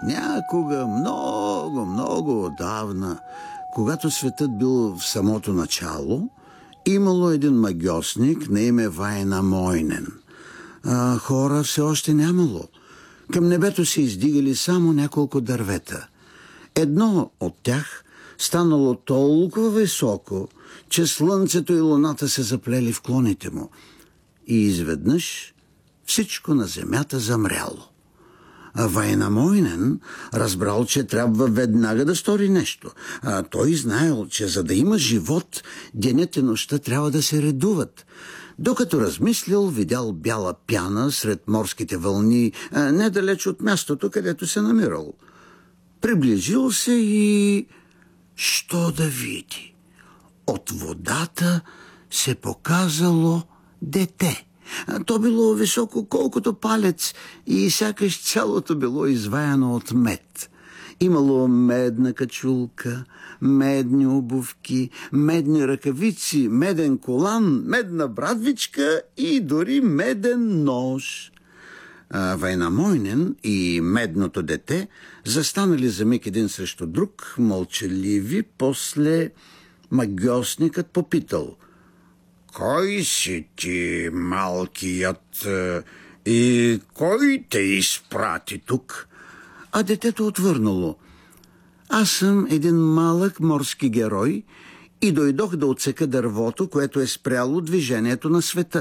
Някога, много, много отдавна, когато светът бил в самото начало, имало един магьосник на име Вайнамойнен. Хора все още нямало. Към небето се издигали само няколко дървета. Едно от тях станало толкова високо, че слънцето и луната се заплели в клоните му. И изведнъж всичко на земята замряло. Вайнамойнен разбрал, че трябва веднага да стори нещо. Той знаел, че за да има живот, денят и нощта трябва да се редуват. Докато размислил, видял бяла пяна сред морските вълни, недалеч от мястото, където се намирал. Приближил се и що да види? От водата се показало дете. То било високо колкото палец и сякаш цялото било изваяно от мед. Имало медна качулка, медни обувки, медни ръкавици, меден колан, медна брадвичка и дори меден нож. Вайнамойнен и медното дете застанали за миг един срещу друг, мълчаливи. После магьосникът попитал: „Кой си ти, малкият, и кой те изпрати тук?“ А детето отвърнало: „Аз съм един малък морски герой и дойдох да отсека дървото, което е спряло движението на света.“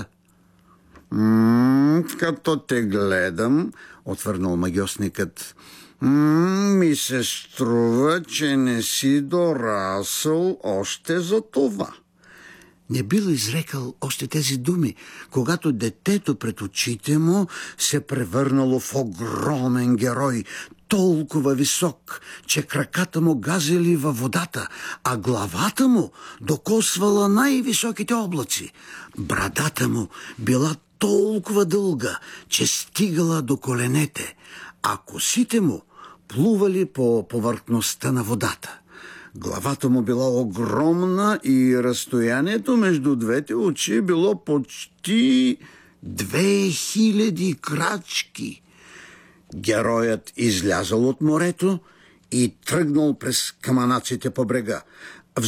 „Като те гледам“, отвърнал магьосникът, „ми се струва, че не си дорасъл още за това.“ Не бил изрекал още тези думи, когато детето пред очите му се превърнало в огромен герой, толкова висок, че краката му газели във водата, а главата му докосвала най-високите облаци. Брадата му била толкова дълга, че стигала до коленете, а косите му плували по повърхността на водата. Главата му била огромна и разстоянието между двете очи било почти 2000 крачки. Героят излязъл от морето и тръгнал през камънаците по брега.